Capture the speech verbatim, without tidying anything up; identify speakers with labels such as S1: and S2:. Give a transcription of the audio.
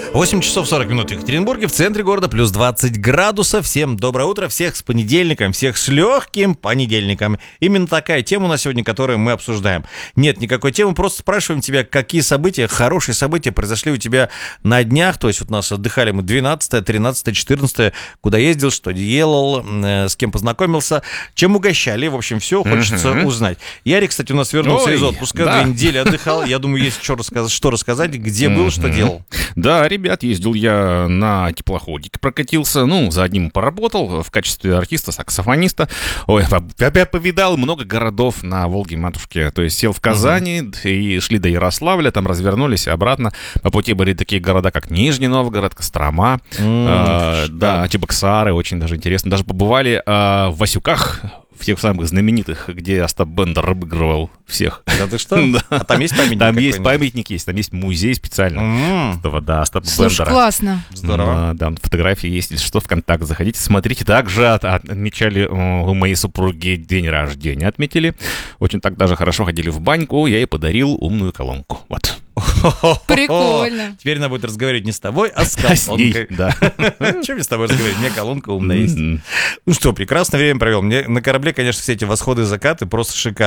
S1: восемь часов сорок минут в Екатеринбурге, в центре города, плюс двадцать градусов. Всем доброе утро, всех с понедельником, всех с легким понедельником. Именно такая тема у нас сегодня, которую мы обсуждаем. Нет никакой темы, просто спрашиваем тебя, какие события, хорошие события произошли у тебя на днях. То есть вот у нас отдыхали мы двенадцатое, тринадцатое, четырнадцатое, куда ездил, что делал, с кем познакомился, чем угощали. В общем, все хочется mm-hmm. узнать. Ярик, кстати, у нас вернулся Ой, из отпуска, да. две недели отдыхал. Я думаю, есть что рассказать, что рассказать, где mm-hmm. был, что делал.
S2: Да, ребят, ездил я на теплоходике, прокатился, ну, за одним поработал в качестве артиста-саксофониста. Ой, я повидал много городов на Волге-матушке, то есть сел в Казани uh-huh. и шли до Ярославля, там развернулись обратно. По пути были такие города, как Нижний Новгород, Кострома, uh-huh. э, да, Чебоксары, очень даже интересно. Даже побывали э, в Васюках, в тех самых знаменитых, где Остап Бендер обыгрывал всех.
S1: Да ты что? Да. А там есть памятник?
S2: Там есть памятник, есть, там есть музей специально. Mm. Этого, да, Остапа
S3: Слушай,
S2: Бендера.
S3: классно.
S2: Здорово. Да, фотографии есть, если что, ВКонтакт заходите, смотрите. Также от, отмечали у моей супруги день рождения, отметили. Очень так даже хорошо ходили в баньку, я ей подарил умную колонку. Вот.
S3: Прикольно.
S1: Теперь она будет разговаривать не с тобой, а с колонкой.
S2: Да.
S1: Чем мне с тобой разговаривать? У меня колонка умная есть. Ну что, прекрасное время провел. Мне на корабле, конечно, все эти восходы и закаты просто шикарно.